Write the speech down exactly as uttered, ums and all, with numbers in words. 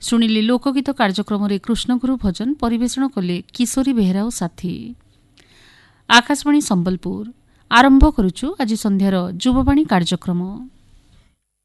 ଶୁଣିଲେ ଲୋକଗୀତ କାର୍ଯ୍ୟକ୍ରମରେ କୃଷ୍ଣଗୁରୁ ଭଜନ ପରିବେଷଣ କଲେ କିଶୋରୀ ବେହେରା ଓ ସାଥୀ। ଆକାଶବାଣୀ ସମ୍ବଲପୁର ଆରମ୍ଭ କରୁଛୁ ଆଜି ସନ୍ଧ୍ୟାର ଯୁବବାଣୀ କାର୍ଯ୍ୟକ୍ରମ।